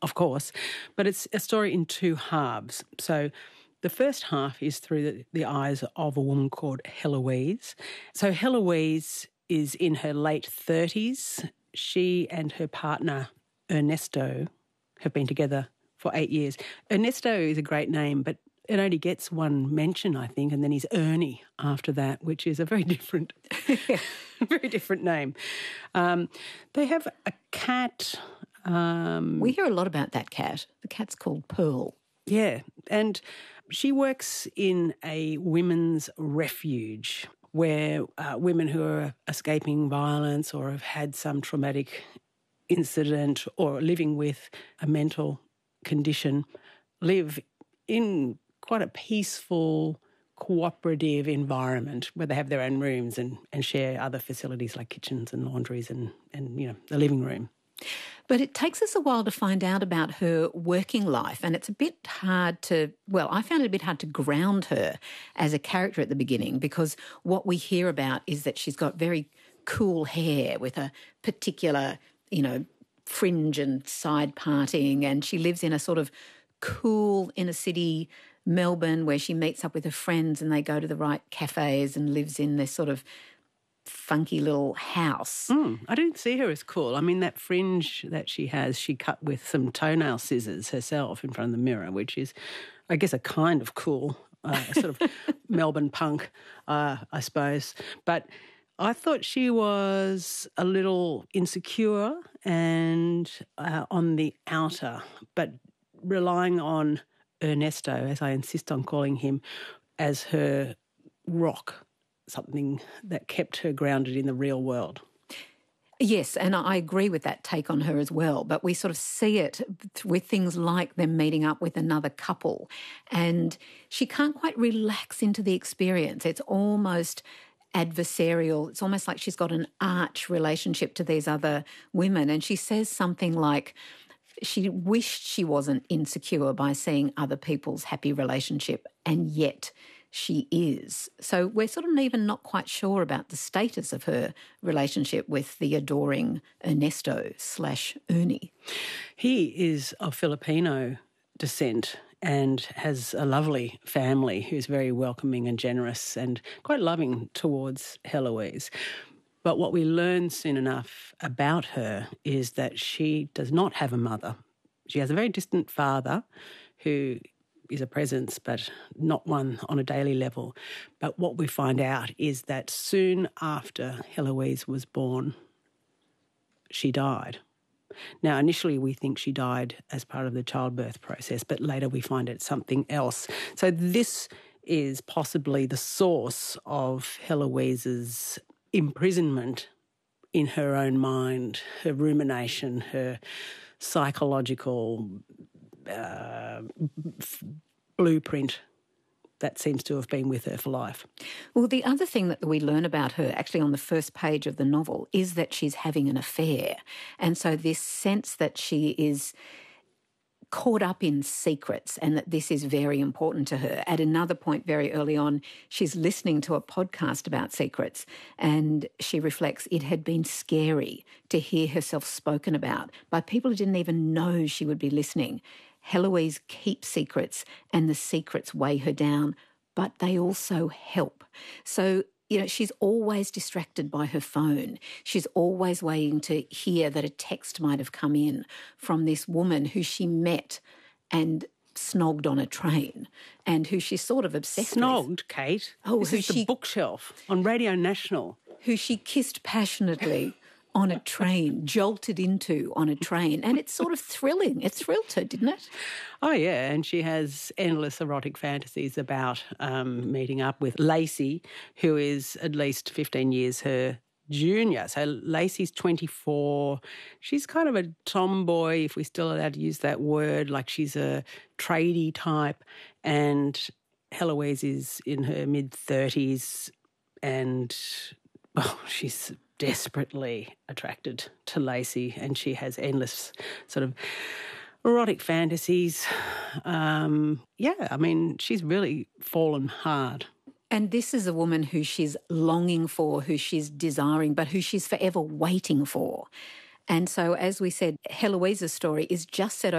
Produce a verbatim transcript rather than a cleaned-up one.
of course, but it's a story in two halves. So the first half is through the, the eyes of a woman called Heloise. So Heloise is in her late thirties. She and her partner, Ernesto, have been together for eight years. Ernesto is a great name, but it only gets one mention, I think, and then he's Ernie after that, which is a very different, very different name. Um, they have a cat. Um, we hear a lot about that cat. The cat's called Pearl. Yeah, and she works in a women's refuge where uh, women who are escaping violence or have had some traumatic incident or living with a mental condition live in quite a peaceful, cooperative environment where they have their own rooms and, and share other facilities like kitchens and laundries and, and, you know, the living room. But it takes us a while to find out about her working life, and it's a bit hard to, well, I found it a bit hard to ground her as a character at the beginning, because what we hear about is that she's got very cool hair with a particular, you know, fringe and side parting, and she lives in a sort of cool inner city Melbourne where she meets up with her friends and they go to the right cafes and lives in this sort of funky little house. Mm, I didn't see her as cool. I mean, that fringe that she has, she cut with some toenail scissors herself in front of the mirror, which is, I guess, a kind of cool, uh, sort of Melbourne punk, uh, I suppose. But I thought she was a little insecure and uh, on the outer, but relying on Ernesto, as I insist on calling him, as her rock, something that kept her grounded in the real world. Yes, and I agree with that take on her as well, but we sort of see it with things like them meeting up with another couple, and she can't quite relax into the experience. It's almost adversarial. It's almost like she's got an arch relationship to these other women, and she says something like she wished she wasn't insecure by seeing other people's happy relationship, and yet she is. So we're sort of even not quite sure about the status of her relationship with the adoring Ernesto slash Ernie. He is of Filipino descent and has a lovely family who's very welcoming and generous and quite loving towards Heloise. But what we learn soon enough about her is that she does not have a mother. She has a very distant father who is a presence, but not one on a daily level. But what we find out is that soon after Heloise was born, she died. Now, initially we think she died as part of the childbirth process, but later we find it's something else. So this is possibly the source of Heloise's imprisonment in her own mind, her rumination, her psychological Uh, f- blueprint that seems to have been with her for life. Well, the other thing that we learn about her actually on the first page of the novel is that she's having an affair. And so this sense that she is caught up in secrets and that this is very important to her. At another point very early on, she's listening to a podcast about secrets and she reflects it had been scary to hear herself spoken about by people who didn't even know she would be listening. Heloise keeps secrets and the secrets weigh her down, but they also help. So, you know, she's always distracted by her phone. She's always waiting to hear that a text might have come in from this woman who she met and snogged on a train and who she's sort of obsessed snogged, with. Snogged, Kate? Oh, this who is she, the bookshelf on Radio National. Who she kissed passionately on a train, jolted into on a train. And it's sort of thrilling. It thrilled her, didn't it? Oh, yeah, and she has endless erotic fantasies about um, meeting up with Lacey, who is at least fifteen years her junior. So Lacey's twenty-four. She's kind of a tomboy, if we're still allowed to use that word, like she's a tradie type. And Heloise is in her mid-thirties and, oh, she's desperately attracted to Lacey and she has endless sort of erotic fantasies. Um, yeah, I mean, she's really fallen hard. And this is a woman who she's longing for, who she's desiring, but who she's forever waiting for. And so, as we said, Heloise's story is just set